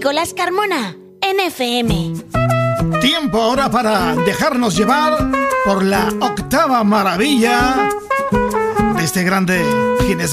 Nicolás Carmona en FM. Tiempo ahora para dejarnos llevar por la octava maravilla de este grande Guinness